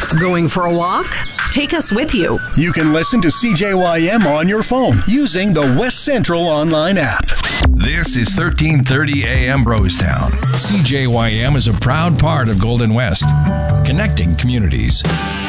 Going for a walk? Take us with you. You can listen to CJYM on your phone using the West Central online app. This is 1330 AM Brostown. CJYM is a proud part of Golden West, connecting communities.